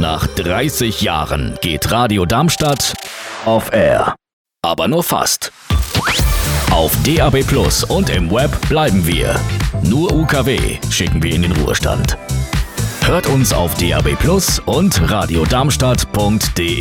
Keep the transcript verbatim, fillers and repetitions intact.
Nach dreißig Jahren geht Radio Darmstadt off air. Aber nur fast. Auf D A B Plus und im Web bleiben wir. Nur U K W schicken wir in den Ruhestand. Hört uns auf D A B Plus und radiodarmstadt punkt de.